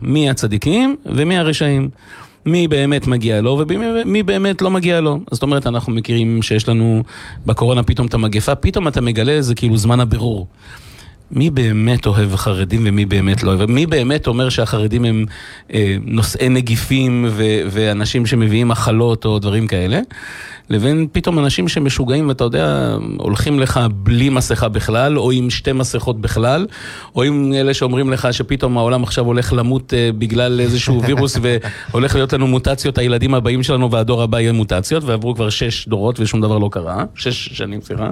מי הצדיקים ומי הרשעים. מי באמת מגיע לו ומי באמת לא מגיע לו. זאת אומרת, אנחנו מכירים שיש לנו בקורונה פתאום את המגפה, פתאום אתה מגלה, זה כאילו זמן הבירור. מי באמת אוהב חרדים ומי באמת לא אוהב? מי באמת אומר שהחרדים הם נושאי נגיפים ואנשים שמביאים מחלות או דברים כאלה? לבין פתאום אנשים שמשוגעים ואתה יודע, הולכים לך בלי מסכה בכלל, או עם 2 מסכות בכלל, או עם אלה שאומרים לך שפתאום העולם עכשיו הולך למות בגלל איזשהו וירוס, והולך להיות לנו מוטציות, הילדים הבאים שלנו והדור הבא יהיה מוטציות, ועברו כבר 6 דורות ושום דבר לא קרה, 6 שנים, סליחה.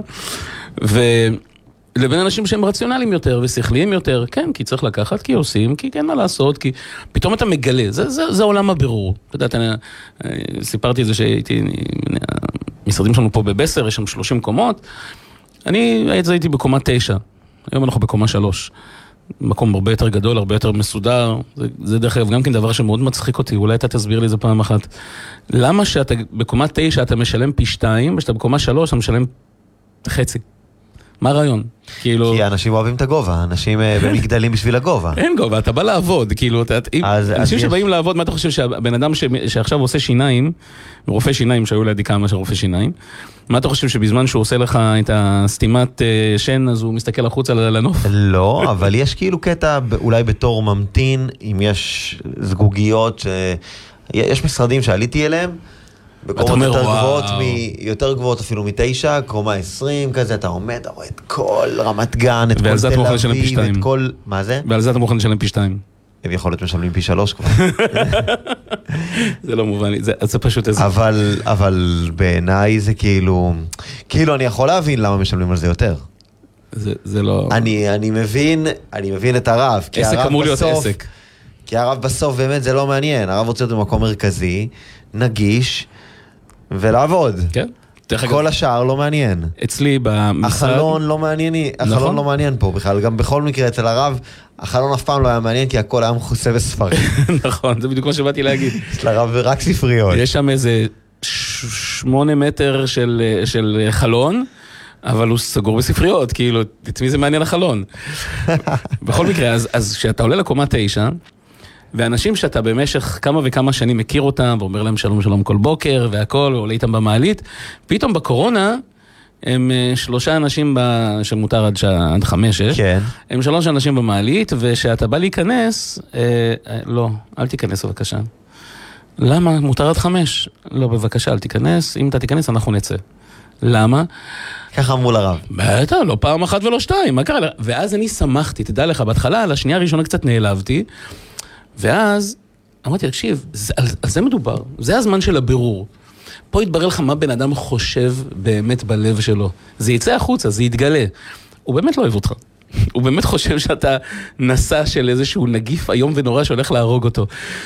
לבין אנשים שהם רציונליים יותר ושכליים יותר, כן, כי צריך לקחת, כי עושים, כי כן מה לעשות, כי פתאום אתה מגלה, זה עולם הבירור. אתה יודעת, סיפרתי את זה שהייתי, משרדים שלנו פה בבסר, יש שם 30 קומות, אני הייתי בקומה 9, היום אנחנו בקומה 3, מקום הרבה יותר גדול, הרבה יותר מסודר, זה דרך אגב גם כן דבר שמאוד מצחיק אותי, אולי אתה תסביר לי זה פעם אחת. למה שאתה בקומה 9 אתה משלם פי 2, ושאתה בקומה 3 אתה משלם חצי? מה הרעיון? כאילו... כי אנשים אוהבים את הגובה, אנשים במגדלים בשביל הגובה. אין גובה, אתה בא לעבוד, כאילו, אנשים שבאים לעבוד, מה אתה חושב שהבן אדם שעכשיו עושה שיניים, רופא שיניים שהיו לידי כמה של רופא שיניים, מה אתה חושב שבזמן שהוא עושה לך את הסתימת שן, אז הוא מסתכל החוצה לנוף? לא, אבל יש כאילו קטע, אולי בתור ממתין, אם יש זגוגיות, יש משרדים שעליתי אליהם, בקומות יותר גבוהות אפילו מ9, קומה 20 כזה, אתה עומד, אתה רואה את כל רמת גן, את כל תל אביב, את כל... מה זה? ועל זה אתה מוכן לשלם פי 2. הם יכול להיות משלמים פי 3 כבר. זה לא מובן לי, זה פשוט איזה... אבל בעיניי זה כאילו אני יכול להבין למה משלמים על זה יותר. זה לא... אני מבין את הרב. עסק אמור להיות עסק. כי הרב בסוף באמת זה לא מעניין, הרב רוצה להיות במקום מרכזי, נגיש, ולעבוד. כן. כל השאר לא מעניין. אצלי במשרד... החלון לא מעניין פה בכלל, גם בכל מקרה אצל הרב, החלון אף פעם לא היה מעניין, כי הכל היה מכוסה בספרים. נכון, זה בדיוק מה שבאתי להגיד. אצל הרב רק ספריות. יש שם איזה 8 מטר של חלון, אבל הוא סגור בספריות, כאילו, את מי זה מעניין החלון? בכל מקרה, אז כשאתה עולה לקומה 9, ואנשים שאתה במשך כמה וכמה שנים מכיר אותם, ואומר להם שלום שלום כל בוקר, והכל, ועולה איתם במעלית, פתאום בקורונה, הם 3 אנשים שמותר עד 5, כן. הם 3 אנשים במעלית, ושאתה בא להיכנס, לא, אל תיכנס בבקשה. למה? מותר עד 5. לא, בבקשה, אל תיכנס, אם אתה תיכנס אנחנו נצא. למה? ככה אמרו לרב. בטח, לא פעם אחת ולא 2, מה קרה? ואז אני שמחתי, תדע לך, בהתחלה, על השנייה הראשונה קצת נעלבתי, ואז אמרתי, תקשיב, על זה מדובר, זה הזמן של הבירור. פה יתברר לך מה בן אדם חושב באמת בלב שלו. זה יצא החוצה, זה יתגלה. הוא באמת לא אוהב אותך. הוא באמת חושב שאתה נשא של איזשהו נגיף היום ונורא שהולך להרוג אותו.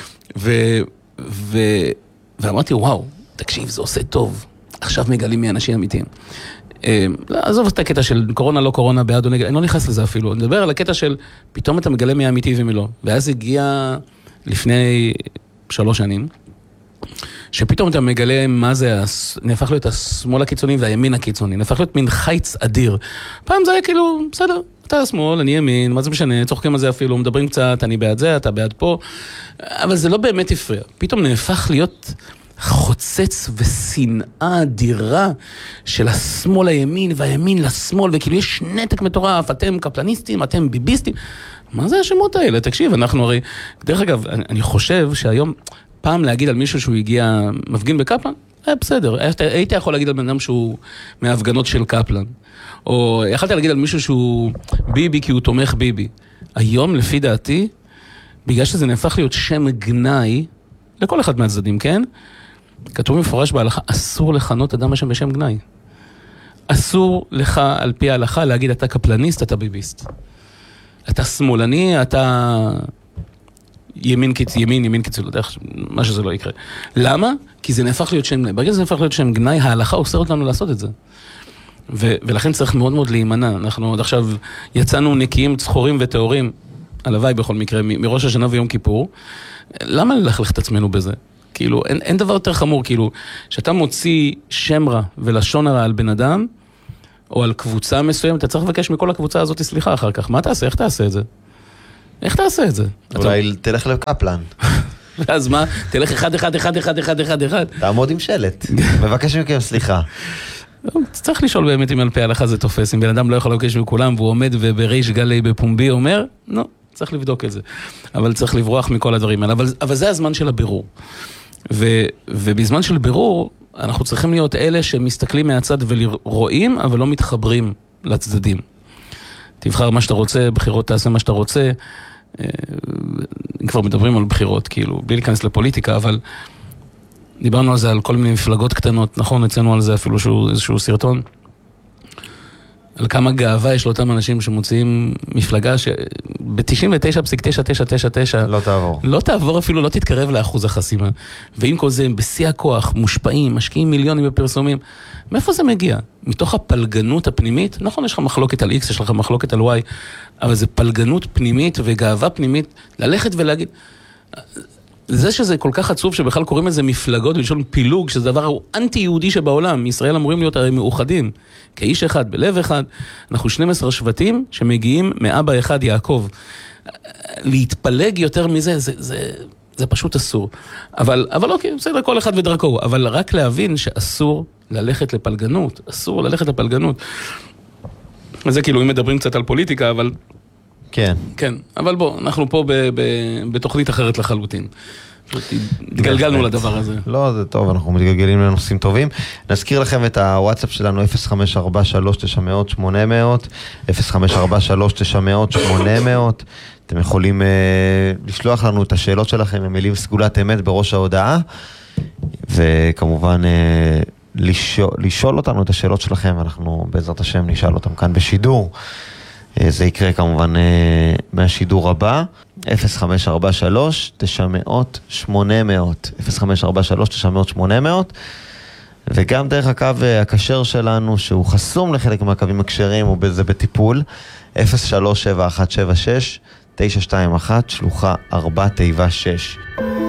ואמרתי, וואו, תקשיב, זה עושה טוב. עכשיו מגלים מי אנשים אמיתיים. עזוב את הקטע של קורונה, לא קורונה, בעד או נגד, אני לא נכנס לזה אפילו. אני מדבר על הקטע של פתאום אתה מגלה מי אמיתי ומי לא. ואז הגיע לפני 3 שנים, שפתאום אתה מגלה מה זה, נהפך להיות השמאל הקיצוני והימין הקיצוני, נהפך להיות מין חיץ אדיר. פעם זה היה כאילו, בסדר, אתה השמאל, אני ימין, מה זה משנה, צוחקים על זה אפילו, מדברים קצת, אני בעד זה, אתה בעד פה, אבל זה לא באמת הפריע. פתאום נהפך להיות חוצץ ושנאה אדירה של השמאל הימין והימין לשמאל, וכאילו יש נתק מטורף, אתם קפלניסטים, אתם ביביסטים. מה זה השמות האלה? תקשיב, אנחנו הרי, דרך אגב, אני חושב שהיום פעם להגיד על מישהו שהוא הגיע מפגין בקפלן, בסדר, הייתי יכול להגיד על בן אדם שהוא מההפגנות של קפלן, או יכלתי להגיד על מישהו שהוא ביבי כי הוא תומך ביבי. היום, לפי דעתי, בגלל שזה נהפך להיות שם גנאי, לכל אחד מהצדדים, כן? כתוב מפורש בהלכה, אסור לכנות אדם בשם גנאי. אסור לך, על פי ההלכה, להגיד אתה קפלניסט, אתה ביביסט. אתה שמאלני, אתה ימין קיצוני, מה שזה לא יקרה. למה? כי זה נהפך להיות שם גנאי. ברגע זה נהפך להיות שם גנאי, ההלכה אוסרת לנו לעשות את זה. ולכן צריך מאוד מאוד להימנע. אנחנו עד עכשיו יצאנו נקיים, צחורים וטהורים, הלוואי בכל מקרה, מראש השנה ויום כיפור. למה ללכלך את עצמנו בזה? כאילו, אין דבר יותר חמור, כאילו, שאתה מוציא שם רע ולשון הרע על בן אדם, או על קבוצה מסוימת, אתה צריך לבקש מכל הקבוצה הזאת סליחה אחר כך. מה תעשה? איך תעשה את זה? איך תעשה את זה? אולי תלך לקפלן. אז מה? תלך אחד, אחד, אחד, אחד, אחד, אחד, אחד. תעמוד עם שלט. מבקש מכם סליחה. צריך לשאול באמת אם על פי ההלכה זה תופס, אם בן אדם לא יכול לבקש מכולם, והוא עומד ובריש גלי בפומבי אומר, לא, צריך לבדוק את זה. אבל צריך לברוח מכל הדברים האלה. אבל זה הזמן של הבירור. ובזמן של בירור, אנחנו צריכים להיות אלה שמסתכלים מהצד ורואים, אבל לא מתחברים לצדדים. תבחר מה שאתה רוצה, בחירות תעשה מה שאתה רוצה. כבר מדברים על בחירות, כאילו, בלי להיכנס לפוליטיקה, אבל דיברנו על זה, על כל מיני מפלגות קטנות, נכון, הצאנו על זה אפילו איזשהו סרטון, על כמה גאווה יש לאותם אנשים שמוציאים מפלגה שב-99.9999 לא תעבור אפילו, לא תתקרב לאחוז החסימה. ועם כל זה, הם בשיא הכוח, מושפעים, משקיעים מיליונים בפרסומים. מאיפה זה מגיע? מתוך הפלגנות הפנימית? נכון, יש לך מחלוקת על X, יש לך מחלוקת על Y, אבל זה פלגנות פנימית וגאווה פנימית, ללכת ולהגיד, זה שזה כל כך עצוב שבכלל קוראים לזה מפלגות ולשאול פילוג, שזה דבר אנטי-יהודי שבעולם. ישראל אמורים להיות הרי מאוחדים, כאיש אחד, בלב אחד. אנחנו 12 שבטים שמגיעים מאבא אחד יעקב. להתפלג יותר מזה, זה פשוט אסור. אבל אוקיי, בסדר, כל אחד ודרכו. אבל רק להבין שאסור ללכת לפלגנות. אסור ללכת לפלגנות. וזה כאילו, אם מדברים קצת על פוליטיקה, אבל כן. כן, אבל בוא, אנחנו פה בתוכנית אחרת לחלוטין. התגלגלנו לדבר הזה. לא, זה טוב, אנחנו מתגלגלים לנושאים טובים. נזכיר לכם את הוואטסאפ שלנו, 0543-900-800, 0543-900-800. אתם יכולים לשלוח לנו את השאלות שלכם, המילים סגולת אמת בראש ההודעה, וכמובן לשאול אותנו את השאלות שלכם, אנחנו בעזרת השם נשאל אותם כאן בשידור. זה יקרה כמובן מהשידור הבא, 0543-900-800, 0543-900-800, וגם דרך הקו הכשר שלנו, שהוא חסום לחלק מהקווים הכשרים, וזה בטיפול, 037176-921, שלוחה 4 תיבה 6.